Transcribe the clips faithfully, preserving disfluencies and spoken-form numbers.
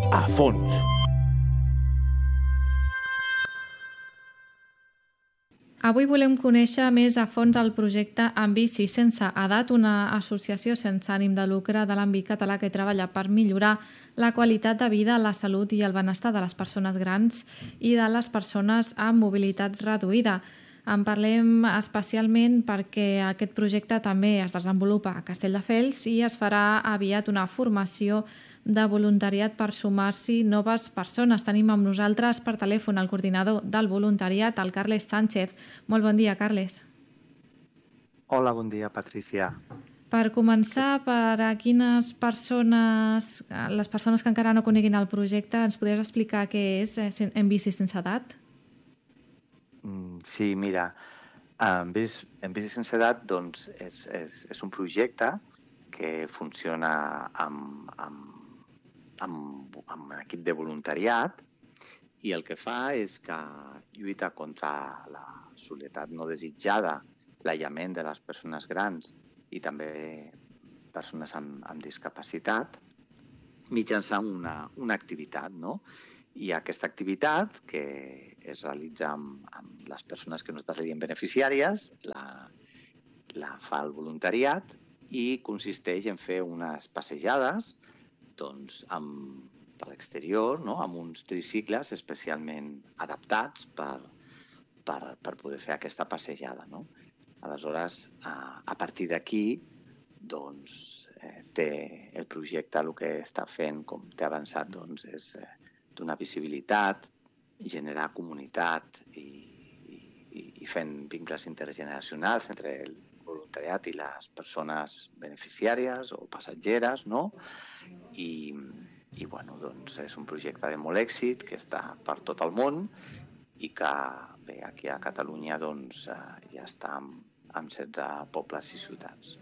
a fons. Avui volem conèixer més a fons el projecte Amb bici sense edat, una associació sense ànim de lucre de l'àmbit català que treballa per millorar la qualitat de vida, la salut i el benestar de les persones grans i de les persones amb mobilitat reduïda. En parlem especialment perquè aquest projecte també es desenvolupa a Castelldefels i es farà aviat una formació de voluntariat per sumar-s'hi noves persones. Tenim amb nosaltres per telèfon el coordinador del voluntariat, el Carles Sánchez. Molt bon dia, Carles. Hola, bon dia, Patricia. Per començar, per a quines persones, les persones que encara no coneguin el projecte, ens podries explicar què és En bici sense edat? Sí, mira, En bici, en bici sense edat doncs, és, és, és un projecte que funciona amb, amb amb, amb un equip de voluntariat i el que fa és que lluita contra la soledat no desitjada, l'aïllament de les persones grans i també persones amb, amb discapacitat mitjançant una, una activitat, no? I aquesta activitat, que es realitza amb, amb les persones que no estan sent beneficiàries, la, la fa el voluntariat i consisteix en fer unes passejades doncs, amb, per l'exterior, no? Amb uns tricicles especialment adaptats per, per, per poder fer aquesta passejada. No? Aleshores, a, a partir d'aquí, doncs, eh, té el projecte, el que està fent, com t'he avançat, doncs, és eh, donar visibilitat, generar comunitat i, i, i fent vincles intergeneracionals entre el voluntariat i les persones beneficiàries o passatgeres, no? I, i bueno, doncs és un projecte de molt èxit que està per tot el món i que bé, aquí a Catalunya doncs, ja està en, en setze pobles i ciutats.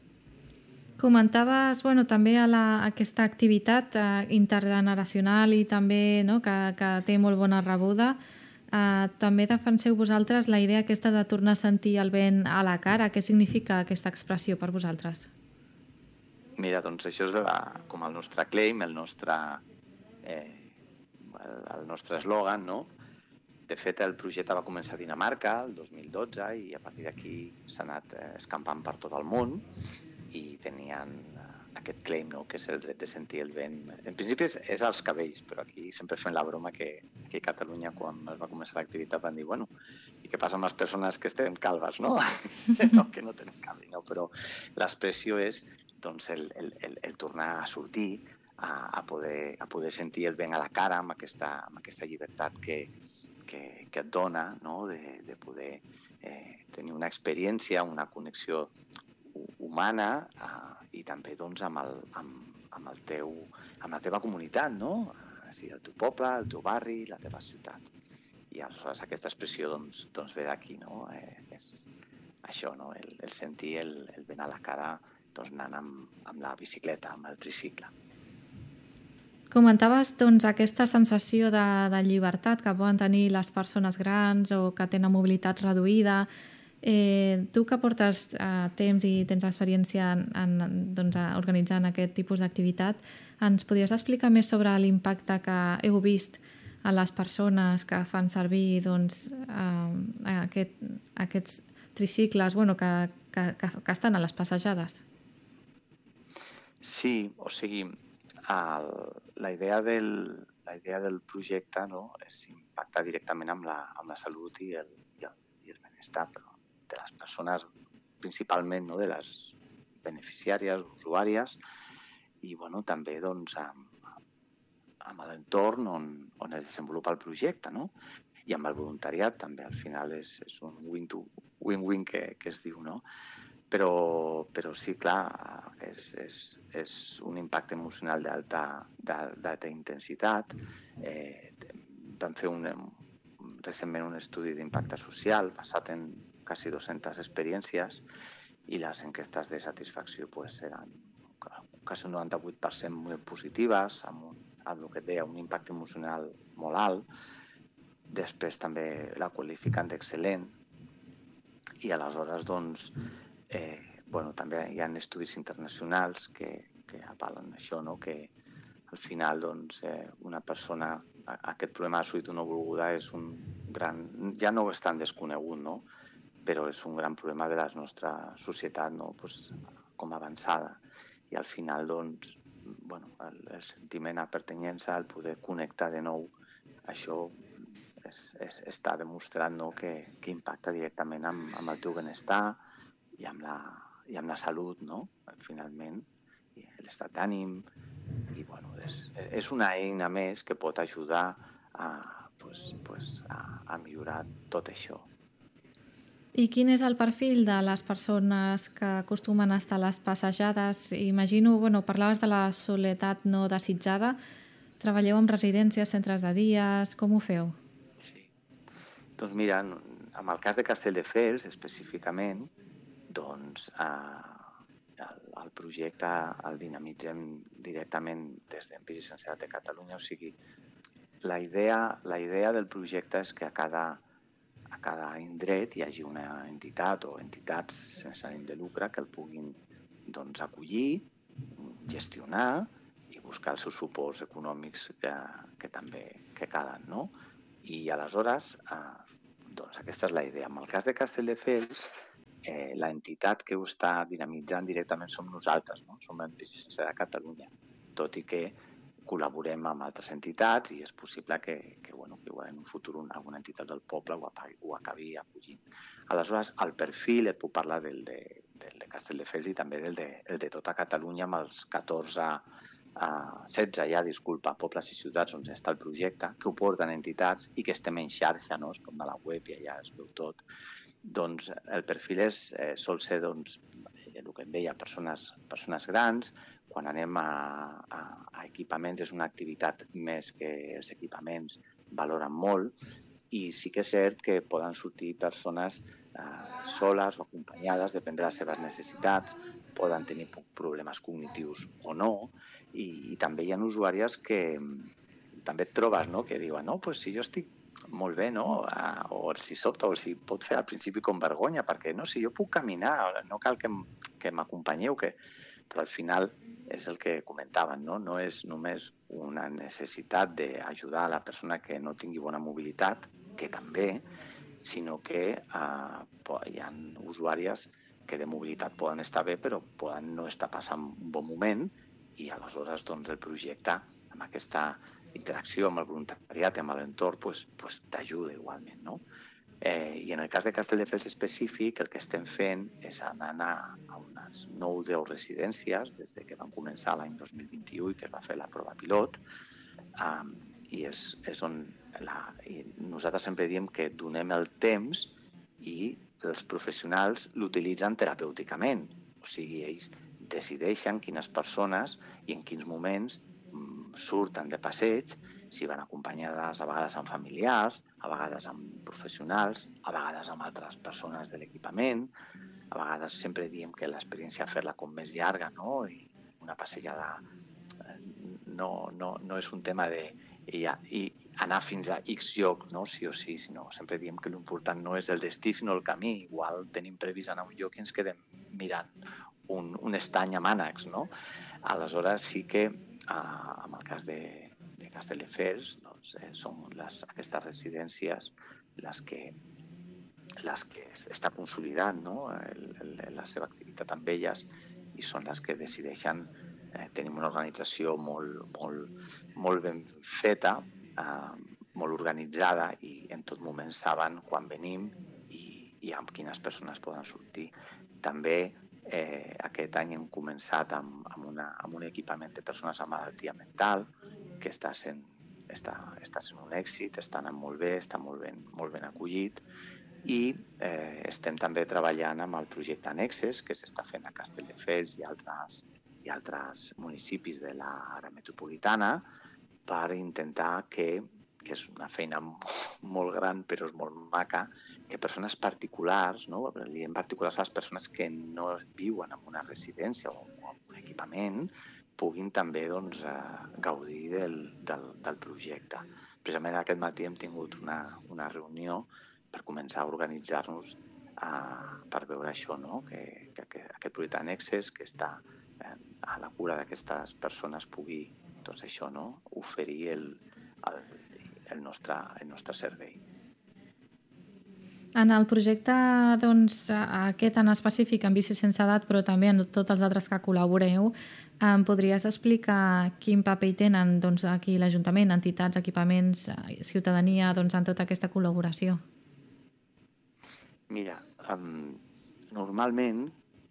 Comentaves bueno, també a la, aquesta activitat eh, intergeneracional i també no, que, que té molt bona rebuda. Eh, també defenseu vosaltres la idea aquesta de tornar a sentir el vent a la cara. Què significa aquesta expressió per vosaltres? Mira, doncs això és la, com el nostre claim, el nostre eh, el, el nostre eslògan, no? De fet, el projecte va començar a Dinamarca el dos mil dotze i a partir d'aquí s'ha anat eh, escampant per tot el món i tenien eh, aquest claim, no? Que és el dret de sentir el vent. En principi és, és als cabells, però aquí sempre fem la broma que aquí a Catalunya, quan es va començar l'activitat, van dir, bueno, i què passa amb les persones que estem calves, no? no que no tenen cabell, no? Però l'expressió és doncs el, el, el, el tornar a sortir, a, a, poder, a poder sentir el vent a la cara amb aquesta, amb aquesta llibertat que, que, que et dona, no? de, de poder eh, tenir una experiència, una connexió humana eh, i també doncs, amb, el, amb, amb, el teu, amb la teva comunitat, no? O sigui, el teu poble, el teu barri, la teva ciutat. I aleshores aquesta expressió doncs, doncs ve d'aquí, no? Eh, és això, no? el, el sentir el, el vent a la cara doncs anant amb, amb la bicicleta, amb el tricicle. Comentaves doncs, aquesta sensació de, de llibertat que poden tenir les persones grans o que tenen mobilitat reduïda. Eh, tu que portes eh, temps i tens experiència en, en, doncs, organitzant aquest tipus d'activitat, ens podries explicar més sobre l'impacte que heu vist a les persones que fan servir doncs, eh, aquest, aquests tricicles bueno, que, que, que, que estan a les passejades? Sí, o sigui, el, la, idea del, la idea del projecte no, és impactar directament amb la, amb la salut i el, i el, i el benestar de les persones, principalment no, de les beneficiàries, usuàries, i bueno, també doncs, amb, amb l'entorn on, on es desenvolupa el projecte, no? I amb el voluntariat també, al final és, és un win-win que, que es diu, no? Però, però sí, clar, és, és, és un impacte emocional d'alta intensitat. Eh, vam fer un, recentment un estudi d'impacte social basat en quasi dues-centes experiències i les enquestes de satisfacció pues, eren quasi un noranta-vuit per cent molt positives, amb, un, amb el que et deia, un impacte emocional molt alt. Després també la qualifiquen d'excel·lent i aleshores doncs, Eh, bueno, també hi ha estudis internacionals que, que avalen això, no? Que al final doncs, eh, una persona, aquest problema de solitud no volguda és un gran, ja no és tan desconegut, no? Però és un gran problema de la nostra societat, no? Pues, com avançada. I al final, doncs, bueno, el, el sentiment de pertinyença, el poder connectar de nou, això és, és, està demostrat, no? que, que impacta directament amb, amb el teu benestar i amb la, i amb la salut, no? Finalment, i l'estat d'ànim. I bueno, és, és una eina més que pot ajudar a, pues, pues, a, a millorar tot això. I quin és el perfil de les persones que acostumen a estar a les passejades? Imagino, bueno, parlaves de la soledat no desitjada. Treballeu amb residències, centres de dies, com ho feu? Sí. Doncs mira, en el cas de Castelldefels, específicament, doncs eh, el, el projecte el dinamitzem directament des d'Empís i Sensedat de Catalunya. O sigui, la idea, la idea del projecte és que a cada a cada indret hi hagi una entitat o entitats sense ànim de lucre que el puguin doncs, acollir, gestionar i buscar els seus suports econòmics que, que també que calen, no? I aleshores, eh, doncs aquesta és la idea. En el cas de Castelldefels, eh, l'entitat que ho està dinamitzant directament som nosaltres, no? Som l'Empís i Sensedat de Catalunya, tot i que col·laborem amb altres entitats i és possible que, que, bueno, que en un futur una, alguna entitat del poble ho, apagui, ho acabi acollint. Aleshores, el perfil, et puc parlar del de, del de Castelldefels i també del de, el de tota Catalunya amb els catorze, uh, setze ja, disculpa, pobles i ciutats on està el projecte, que ho porten entitats i que estem en xarxa, no? Es pot anar a la web i allà es veu tot. Doncs el perfil és, eh, sol ser, doncs, el que em deia, persones, persones grans. Quan anem a, a, a equipaments és una activitat més que els equipaments valoren molt i sí que és cert que poden sortir persones eh, soles o acompanyades, depèn de les seves necessitats, poden tenir problemes cognitius o no i, i també hi ha usuàries que també et trobes, no? Que diuen, no, pues si jo estic molt bé, no? Uh, o si sobta, o si pot fer al principi com vergonya, perquè no, si jo puc caminar, no cal que, que m'acompanyeu, que... però al final és el que comentaven, no? No és només una necessitat d'ajudar a la persona que no tingui bona mobilitat, que també, sinó que uh, hi ha usuàries que de mobilitat poden estar bé, però poden no estar passant un bon moment i aleshores doncs, el projecte, amb aquesta interacció amb el voluntariat i amb l'entorn, pues, pues, t'ajuda igualment, no? Eh, I en el cas de Castelldefels específic, el que estem fent és anar a, a unes nou o deu residències des de que vam començar l'any dos mil vint-i-u i que es va fer la prova pilot, um, i és, és on la, i nosaltres sempre diem que donem el temps i els professionals l'utilitzen terapèuticament, o sigui, ells decideixen quines persones i en quins moments surten de passeig, si van acompanyades a vegades amb familiars, a vegades amb professionals, a vegades amb altres persones de l'equipament, a vegades sempre diem que l'experiència fer-la com més llarga, no? I una passejada no, no, no és un tema de i, i anar fins a X lloc, no? Sí o sí, sinó sempre diem que l'important no és el destí sinó el camí. Igual tenim previst anar a un lloc i ens quedem mirant un, un estany a mànecs, no? Aleshores sí que Uh, en el cas de, de Castelldefels, doncs, eh, són les, aquestes residències les que, les que està consolidant, no? el, el, la seva activitat amb elles i són les que decideixen. Eh, tenim una organització molt, molt, molt ben feta, eh, molt organitzada i en tot moment saben quan venim i, i amb quines persones poden sortir. També Eh, aquest any hem començat amb, amb, una, amb un equipament de persones amb malaltia mental que està sent, està, està sent un èxit, està anant molt bé, està molt ben, molt ben acollit i eh, estem també treballant amb el projecte Annexes que s'està fent a Castelldefels i altres, i altres municipis de l'àrea metropolitana per intentar que, que és una feina molt gran però és molt maca, que persones particulars, no? En particular les persones que no viuen en una residència o en un equipament, puguin també doncs, eh, gaudir del, del, del projecte. Precisament aquest matí hem tingut una, una reunió per començar a organitzar-nos eh, per veure això, no? que, que, que aquest projecte Annexes, que està eh, a la cura d'aquestes persones, pugui, doncs això, no? Oferir el, el, el, nostre, el nostre servei. En el projecte doncs, aquest en específic, en Bici Sense Edat, però també en tots els altres que col·laboreu, em podries explicar quin paper hi tenen doncs, aquí l'Ajuntament, entitats, equipaments, ciutadania, doncs, en tota aquesta col·laboració? Mira, um, normalment,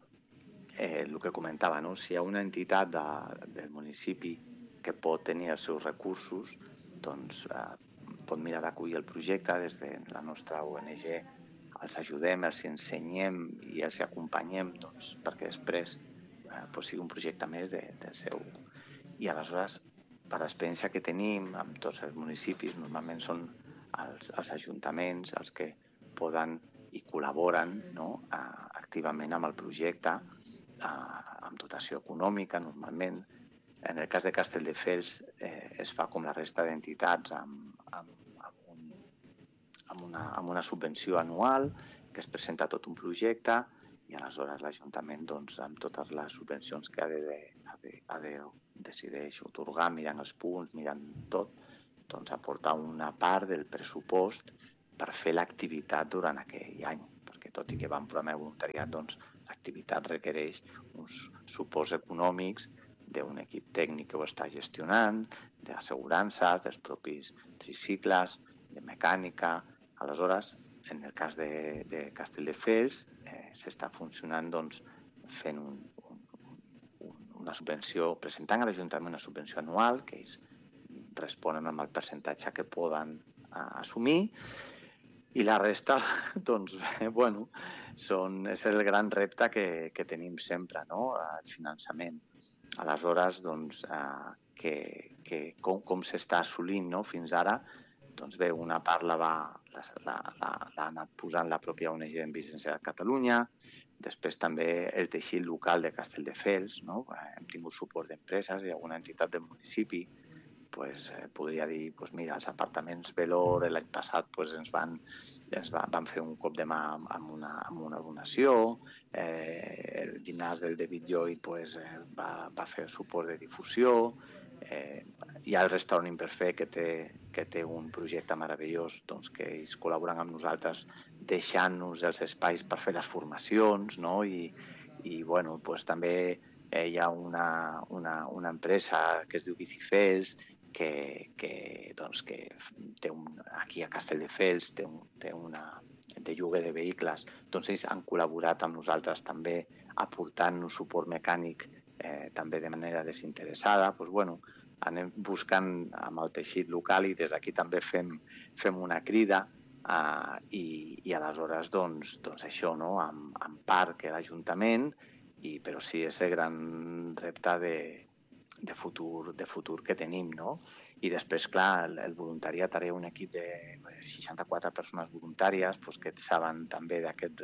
eh, el que comentava, no? Si hi ha una entitat de, del municipi que pot tenir els seus recursos, doncs eh, pot mirar d'acollir el projecte des de la nostra O N G, els ajudem, els ensenyem i els acompanyem doncs, perquè després eh, doncs sigui un projecte més de, del seu. I aleshores, per l'experiència que tenim amb tots els municipis, normalment són els, els ajuntaments els que poden i col·laboren, no? eh, activament amb el projecte, eh, amb dotació econòmica, normalment. En el cas de Castelldefels eh, es fa com la resta d'entitats amb, amb, amb, un, amb, una, amb una subvenció anual que es presenta tot un projecte i aleshores l'Ajuntament doncs, amb totes les subvencions que ha de, ha de, ha de decideix otorgar, mirant els punts, mirant tot, doncs aportar una part del pressupost per fer l'activitat durant aquell any, perquè tot i que va en programa de voluntariat, doncs l'activitat requereix uns suports econòmics d'un equip tècnic que ho està gestionant, d'assegurances, dels propis tricicles, de mecànica. Aleshores, en el cas de, de Castelldefels, eh, s'està funcionant doncs, fent un, un, un, una subvenció, presentant a l'Ajuntament una subvenció anual, que ells responen amb el percentatge que poden eh, assumir, i la resta, doncs, eh, bueno, són, és el gran repte que, que tenim sempre, no?, el finançament. Aleshores, doncs, eh, que, que com, com s'està assolint, no? Fins ara, doncs bé, una part la va, l'ha, l'ha, l'ha anat posant la pròpia O N G en Bici Sense Edat Catalunya, després també el teixit local de Castelldefels, no? Hem tingut suport d'empreses i alguna entitat del municipi, pues, eh, podria dir, pues, mira, els apartaments Velor l'any passat pues, ens, van, ens va, van fer un cop de mà amb una, amb una donació, eh, el gimnàs del David Lloyd pues, eh, va, va fer suport de difusió, eh, hi ha el restaurant Imperfect que té, que té un projecte meravellós doncs, que ells col·laboren amb nosaltres deixant-nos els espais per fer les formacions, no? I, i bueno, pues, també eh, hi ha una, una, una empresa que es diu Bicifels, que, que, doncs, que té un, aquí a Castelldefels té, un, té una de lloguer de vehicles, doncs ells han col·laborat amb nosaltres també aportant-nos suport mecànic eh, també de manera desinteressada. Pues, bueno, anem buscant amb el teixit local i des d'aquí també fem, fem una crida eh, i, i aleshores doncs, doncs això, no? amb, amb part que l'Ajuntament, i, però sí és el gran repte de de futur, de futur que tenim, no? I després, clar, el, el voluntariat, ara hi ha un equip de seixanta-quatre persones voluntàries pues, que saben també d'aquest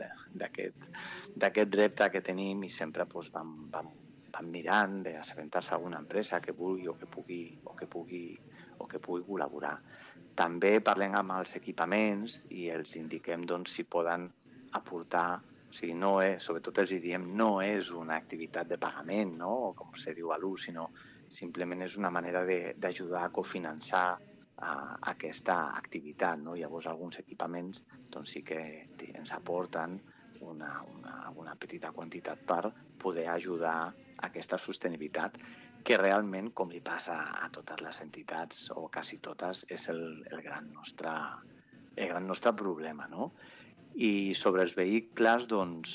repte que tenim i sempre pues, vam, vam, vam mirant d'assabentar-se alguna empresa que vulgui o que pugui, o que pugui, o que pugui col·laborar. També parlem amb els equipaments i els indiquem doncs, si poden aportar. O sigui, no és, sobretot els diem, no és una activitat de pagament, no? O com se diu a l'ús, sinó simplement és una manera d'ajudar a cofinançar uh, aquesta activitat, no? Llavors, alguns equipaments doncs, sí que ens aporten una, una, una petita quantitat per poder ajudar a aquesta sostenibilitat, que realment, com li passa a totes les entitats, o quasi totes, és el, el, gran, nostre, el gran nostre problema, no? I sobre els vehicles, doncs,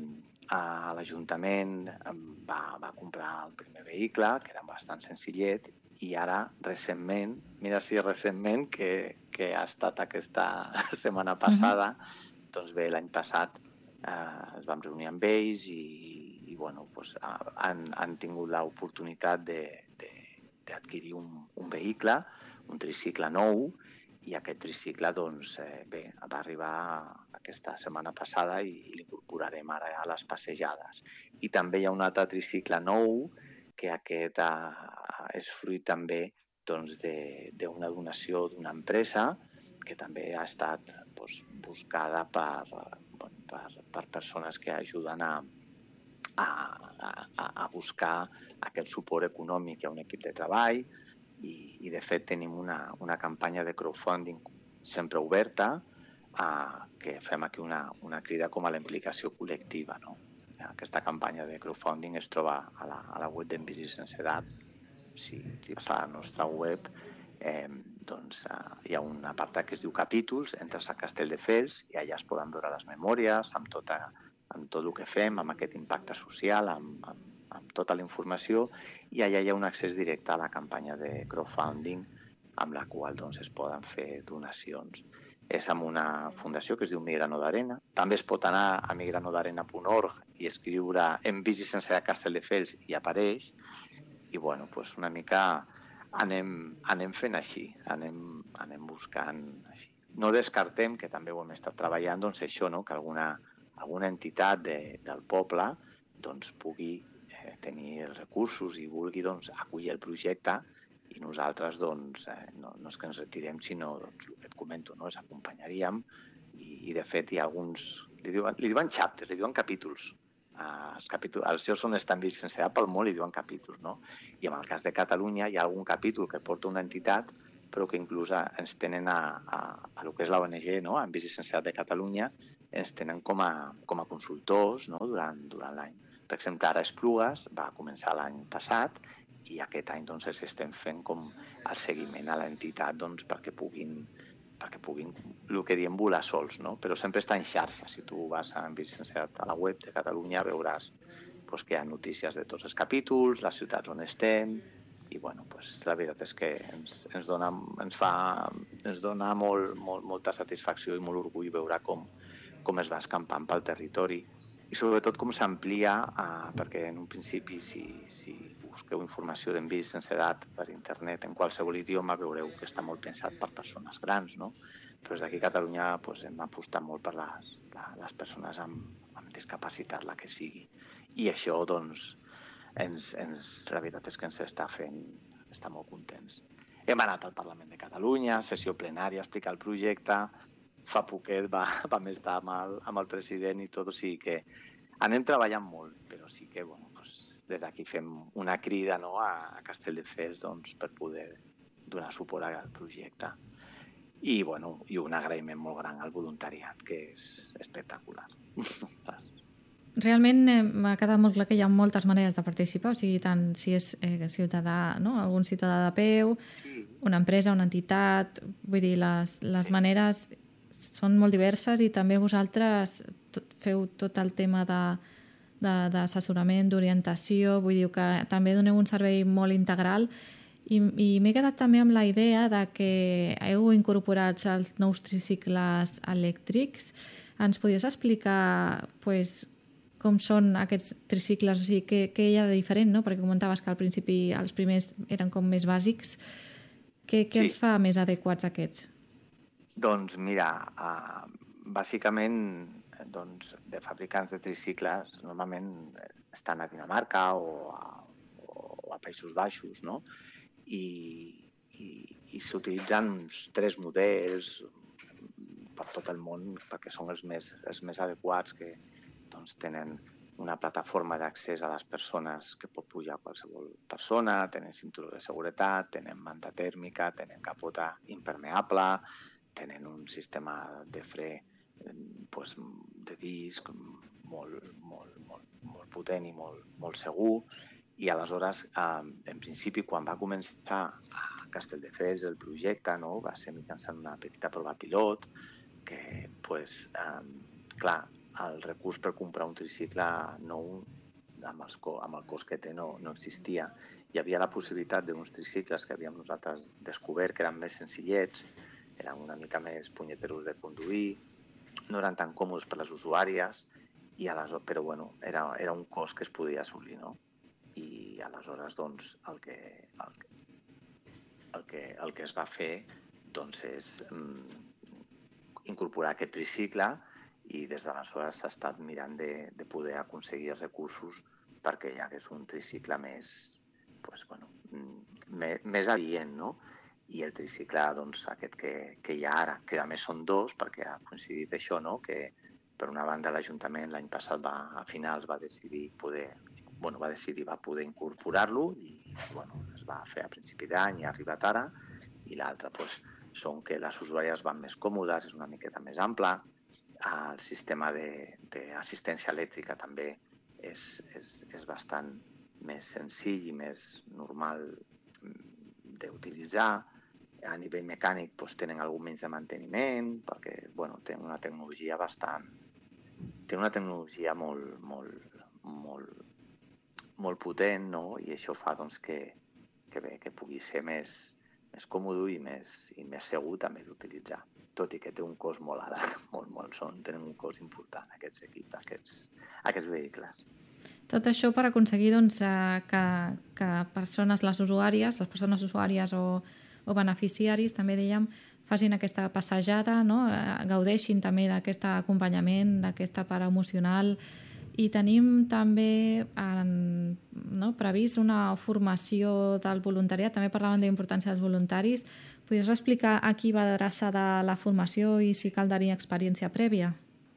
a l'Ajuntament va, va comprar el primer vehicle, que era bastant senzillet, i ara, recentment, mira si recentment, que, que ha estat aquesta setmana passada, uh-huh. doncs bé, l'any passat eh, ens vam reunir amb ells i, i bueno, doncs, han, han tingut l'oportunitat d'adquirir un, un vehicle, un tricicle nou, i aquest tricicle doncs, eh, bé, va arribar aquesta setmana passada i, i l'incorporarem ara a les passejades. I també hi ha un altre tricicle nou, que aquest eh, és fruit també doncs, d'una donació d'una empresa que també ha estat doncs, buscada per, bueno, per, per persones que ajuden a, a, a, a buscar aquest suport econòmic. Hi ha un equip de treball i, i de fet tenim una, una campanya de crowdfunding sempre oberta, uh, que fem aquí una, una crida com a la implicació col·lectiva, no? Aquesta campanya de crowdfunding es troba a la, a la web d'Envisi sense edat. Si, si vas a la nostra web, eh, doncs eh, hi ha un apartat que es diu capítols, entres a Castelldefels i allà es poden veure les memòries amb, tota, amb tot el que fem, amb aquest impacte social, amb, amb, amb tota la informació, i allà hi ha un accés directe a la campanya de crowdfunding amb la qual doncs, es poden fer donacions. És amb una fundació que es diu Migrano d'Arena. També es pot anar a migrano d'arena punt org i escriure Envisi sense edat Castelldefels i apareix. I bueno, doncs una mica anem, anem fent així, anem, anem buscant així. No descartem, que també ho hem estat treballant, doncs això, no? Que alguna, alguna entitat de, del poble doncs, pugui eh, tenir recursos i vulgui doncs, acollir el projecte. I nosaltres, doncs, eh, no, no és que ens retirem, sinó, doncs, el que et comento, no? Els acompanyaríem i, i de fet, hi ha alguns... Li diuen, li diuen chapters, li diuen capítols. Uh, els, capítols els jocs on estan vist sense edat pel món li diuen capítols, no? I en el cas de Catalunya hi ha algun capítol que porta una entitat, però que inclús ens tenen a, a, a lo que és la O N G, no? Envisi sense edat de Catalunya, ens tenen com a, com a consultors, no? durant, durant l'any. Per exemple, ara Esplugues va començar l'any passat i aquest any doncs, els estem fent com el seguiment a l'entitat doncs, perquè puguin, perquè puguin, el que diem, volar sols, no? Però sempre està en xarxa. Si tu vas a Envisi sense edat a la web de Catalunya veuràs doncs, que hi ha notícies de tots els capítols, les ciutats on estem, i bueno, doncs, la veritat és que ens, ens, dona, ens, fa, ens dona molt, molt, molta satisfacció i molt orgull veure com, com es va escampant pel territori. I sobretot com s'amplia, eh, perquè en un principi, si, si busqueu informació d'Envisi sense edat per internet en qualsevol idioma, veureu que està molt pensat per persones grans, no? Però des d'aquí a Catalunya doncs, hem apostat molt per les, les persones amb, amb discapacitat, la que sigui. I això, doncs, ens, ens, la veritat és que ens està fent estar molt contents. Hem anat al Parlament de Catalunya, sessió plenària, a explicar el projecte. Fa poquet va, vam estar amb el, amb el president i tot, o sigui que anem treballant molt, però sí que bueno, doncs, des d'aquí fem una crida, no, a, a Castelldefels doncs, per poder donar suport al projecte. I, bueno, i un agraïment molt gran al voluntariat, que és espectacular. Realment eh, m'ha quedat molt clar que hi ha moltes maneres de participar, o sigui, tant si és eh, ciutadà, no? Algun ciutadà de peu, sí. Una empresa, una entitat, vull dir, les, les sí. maneres són molt diverses i també vosaltres feu tot el tema d'assessorament, d'orientació, vull dir que també doneu un servei molt integral i, i m'he quedat també amb la idea de que heu incorporat els nous tricicles elèctrics. Ens podries explicar pues, com són aquests tricicles, o sigui, què, què hi ha de diferent, no? Perquè comentaves que al principi els primers eren com més bàsics. Què, què sí. els fa més adequats aquests? Doncs mira, uh, bàsicament doncs, de fabricants de tricicles normalment estan a Dinamarca o a, o a Països Baixos, no? I, i, i s'utilitzen uns tres models per tot el món perquè són els més, els més adequats, que doncs, tenen una plataforma d'accés a les persones que pot pujar qualsevol persona, tenen cinturó de seguretat, tenen manta tèrmica, tenen capota impermeable, tenen un sistema de fre pues, de disc molt, molt, molt, molt potent i molt, molt segur. I aleshores, eh, en principi, quan va començar a Castelldefels el projecte, no, va ser mitjançant una petita prova pilot, que, pues, eh, clar, el recurs per comprar un tricicle nou amb, els, amb el cost que té no, no existia. Hi havia la possibilitat d'uns tricicles que havíem nosaltres descobert que eren més senzillets, eren una mica més punyeteros de conduir, no eren tan còmodes per les usuàries, i aleshores, però bueno, era, era un cost que es podia assolir, no? I aleshores doncs, el, que, el, el, que, el que es va fer doncs, és mm, incorporar aquest tricicle i des d'aleshores s'ha estat mirant de, de poder aconseguir recursos perquè hi hagués un tricicle més, pues, bueno, més, més adient, no? I el tricicle, doncs, aquest que, que hi ha ara, que a més són dos, perquè ha coincidit això, no? Que per una banda l'Ajuntament l'any passat va, a finals va decidir poder bueno, va decidir, va poder incorporar-lo i bueno, es va fer a principi d'any i ha arribat ara. I l'altre doncs, són que les usuàries van més còmodes, és una miqueta més ampla, el sistema d'assistència elèctrica també és, és, és bastant més senzill i més normal d'utilitzar. A nivell mecànic doncs, tenen algun menys de manteniment perquè bueno, tenen una tecnologia bastant... Tenen una tecnologia molt, molt, molt, molt potent, no? I això fa doncs, que, que, bé, que pugui ser més, més còmode i més, i més segur també d'utilitzar. Tot i que té un cost molt alt, molt, molt són, tenen un cost important aquests equips, aquests, aquests vehicles. Tot això per aconseguir doncs, que, que persones, les usuàries, les persones usuàries o, o beneficiaris, també dèiem, facin aquesta passejada, no? Gaudeixin també d'aquest acompanyament, d'aquesta part emocional. I tenim també en, no, previst una formació del voluntariat. També parlàvem de la importància dels voluntaris. Podries explicar a qui va adreçada la formació i si cal tenir experiència prèvia?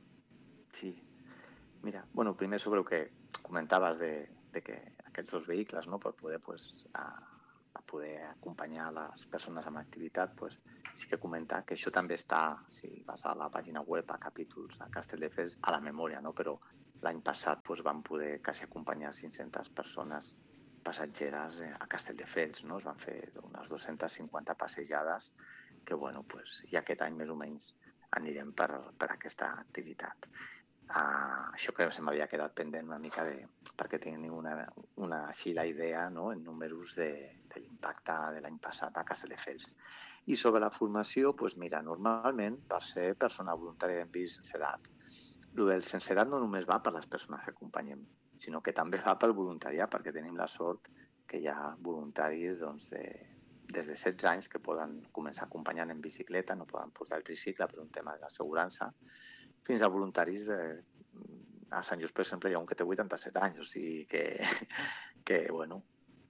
Sí. Mira, bueno, primer sobre el que comentaves de, de que aquests dos vehicles, no, per poder, pues, a, a poder acompanyar les persones amb activitat, pues, sí que comentar que això també està, si vas a la pàgina web, a capítols a Castelldefels, a la memòria, no? Però l'any passat pues, vam poder quasi acompanyar cinc-centes persones passatgeres a Castelldefels, no? Es van fer unes dues-centes cinquanta passejades que, bueno, pues, i aquest any més o menys anirem per, per aquesta activitat. Uh, això que se m'havia quedat pendent una mica de, perquè tenim una, una, així la idea, no? En números de, de l'impacte de l'any passat a Castelldefels. I sobre la formació, pues mira, normalment per ser persona voluntària d'En Bici Sense Edat, el del sense edat no només va per les persones que acompanyem, sinó que també va pel voluntariat, perquè tenim la sort que hi ha voluntaris doncs, de, des de setze anys que poden començar acompanyant en bicicleta, no poden portar el tricicle per un tema de l'assegurança, fins a voluntaris, eh, a Sant Just, per exemple, hi ha un que té vuitanta-set anys, o sigui que, que bueno,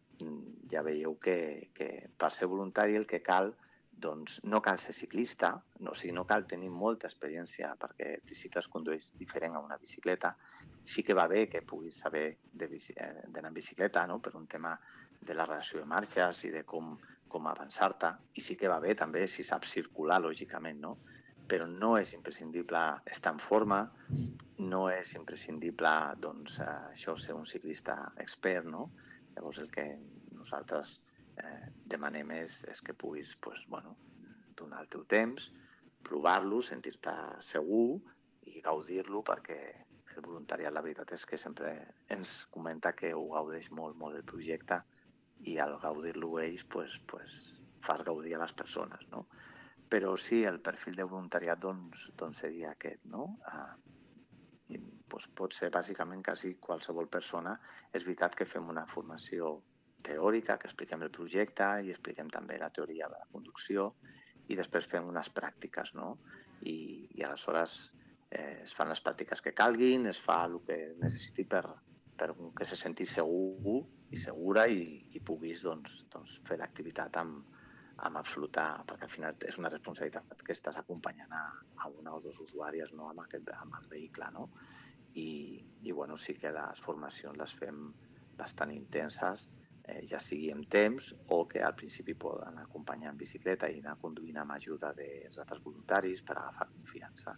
ja veieu que, que per ser voluntari el que cal, doncs no cal ser ciclista, no, o sigui, no cal tenir molta experiència perquè el tricicle es condueix diferent a una bicicleta. Sí que va bé que puguis saber d'anar en bicicleta, no? Per un tema de la relació de marxes i de com, com avançar-te, i sí que va bé també si saps circular, lògicament, no? Però no és imprescindible estar en forma, no és imprescindible doncs, això ser un ciclista expert, no? Llavors el que nosaltres eh, demanem és, és que puguis pues, bueno, donar el teu temps, provar-lo, sentir-te segur i gaudir-lo, perquè el voluntariat la veritat és que sempre ens comenta que ho gaudeix molt, molt el projecte i al gaudir-lo ells pues, pues, fas gaudir a les persones, no? Però sí, el perfil de voluntariat doncs, doncs seria aquest, no? Uh, i, doncs, pot ser bàsicament quasi qualsevol persona. És veritat que fem una formació teòrica, que expliquem el projecte i expliquem també la teoria de la conducció i després fem unes pràctiques, no? I, i aleshores eh, es fan les pràctiques que calguin, es fa el que necessiti per, per que se senti segur i segura i, i puguis doncs, doncs, fer l'activitat amb amb absoluta, perquè al final és una responsabilitat que estàs acompanyant a, a una o dues usuàries, no? amb, aquest, amb el vehicle, no? I, i bueno, sí que les formacions les fem bastant intenses, eh, ja sigui en temps o que al principi poden acompanyar en bicicleta i anar conduint amb ajuda dels altres voluntaris per agafar confiança.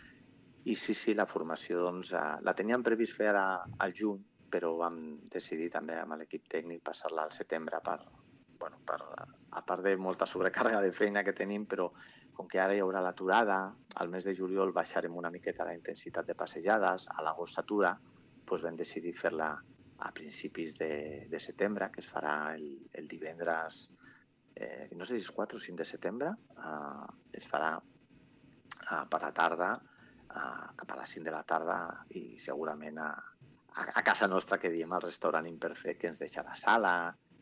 I sí, sí, la formació doncs, eh, la teníem previst fer ara al juny, però vam decidir també amb l'equip tècnic passar-la al setembre per Bueno, per, a part de molta sobrecàrrega de feina que tenim, però com que ara hi haurà l'aturada, al mes de juliol baixarem una miqueta la intensitat de passejades, a l'agost s'atura, doncs vam decidir fer-la a principis de, de setembre, que es farà el, el divendres, eh, no sé si és quatre o cinc de setembre, eh, es farà eh, per la tarda, eh, cap a les cinc de la tarda, i segurament a, a, a casa nostra, que diem al restaurant Imperfect, que ens deixa la sala,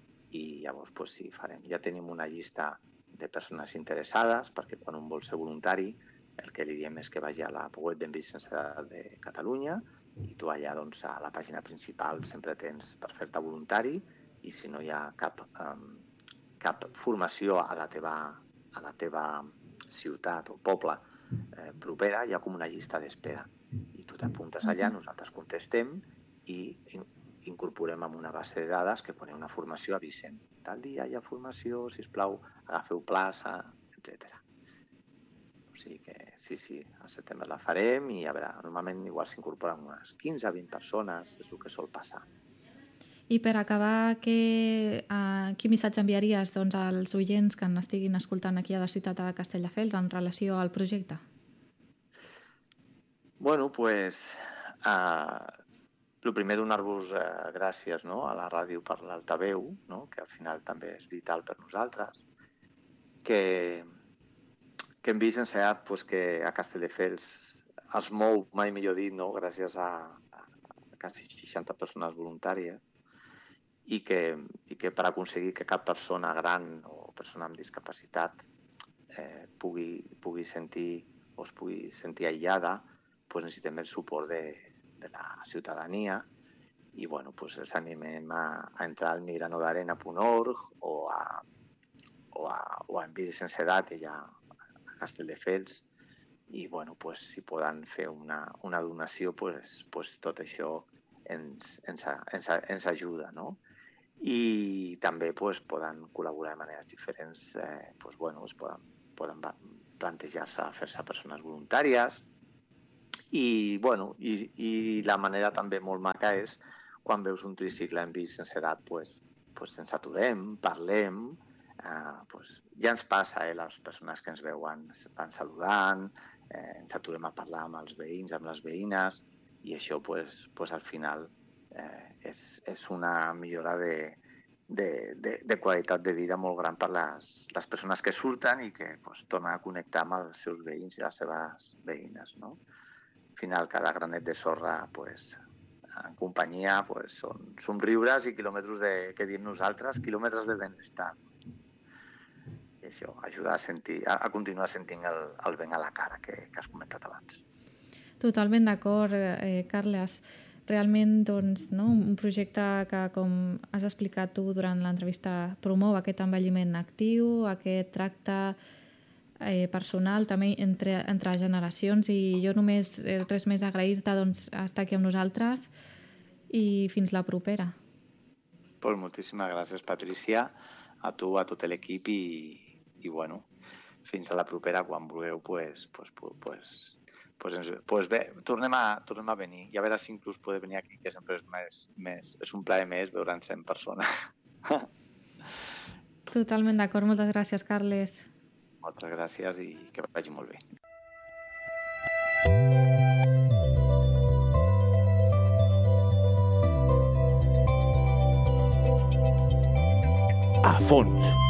i llavors pues, sí, farem. Ja tenim una llista de persones interessades, perquè quan un vol ser voluntari, el que li diem és que vagi a la web d'En Bici Sense Edat de Catalunya i tu allà doncs, a la pàgina principal sempre tens per fer-te voluntari i si no hi ha cap, um, cap formació a la teva, a la teva ciutat o poble eh, propera, hi ha com una llista d'espera i tu t'apuntes allà, nosaltres contestem i incorporem en una base de dades que ponem una formació avisem. Tal dia hi ha formació, sisplau, agafeu plaça, etcètera. O sigui que sí, sí, al setembre la farem i a veure, normalment igual s'incorporen unes quinze a vint persones, és el que sol passar. I per acabar, que, uh, quin missatge enviaries doncs, als oients que n'estiguin escoltant aquí a la ciutat de Castelldefels en relació al projecte? Bueno, pues, uh, el primer donar-vos uh, gràcies, no?, a la ràdio per l'altaveu, no?, que al final també és vital per nosaltres, que, que hem vist ensenyat pues, que a Castelldefels es mou, mai millor dit, no?, gràcies a, a quasi seixanta persones voluntàries, i que, i que per aconseguir que cap persona gran o persona amb discapacitat eh, pugui, pugui sentir o es pugui sentir aïllada, pues necessitem el suport de, de la ciutadania i bueno, pues els animem a, a entrar al migrano d'arena punt org o a, o a, o a En Bici Sense Edat, allà a Castelldefels, i bueno, pues, si poden fer una, una donació, pues, pues tot això ens, ens, ens, ens ajuda, no? I també pues, poden col·laborar de maneres diferents, eh, pues, bueno, pues, poden, poden plantejar-se a fer-se persones voluntàries i, bueno, i, i la manera també molt maca és quan veus un tricicle en bici sense edat, pues, pues, ens aturem, parlem, eh, pues, ja ens passa, eh, les persones que ens veuen van saludant, eh, ens aturem a parlar amb els veïns, amb les veïnes i això pues, pues, al final Eh, és, és una millora de, de, de, de qualitat de vida molt gran per les, les persones que surten i que pues, tornen a connectar amb els seus veïns i les seves veïnes, no? Al final, cada granet de sorra, pues, en companyia, pues, són somriures i quilòmetres de, que diem nosaltres, quilòmetres de benestar. I això ajuda a, sentir, a, a continuar sentint el, el vent a la cara que, que has comentat abans. Totalment d'acord, eh, Carles. Realment, doncs, no? Un projecte que, com has explicat tu durant l'entrevista, promou aquest envelliment actiu, aquest tracte eh, personal també entre, entre generacions i jo només eh, res més agrair-te doncs, estar aquí amb nosaltres i fins la propera. Pues moltíssimes gràcies, Patricia, a tu, a tot l'equip i, i bueno, fins a la propera, quan vulgueu, pues, pues, pues, Pues, pues bé, tornem a, tornem a venir i a veure si inclús podeu venir aquí, que sempre és, més, més, és un plaer més veure'ns en persona. Totalment d'acord. Moltes gràcies, Carles. Moltes gràcies i que vagi molt bé. A fons.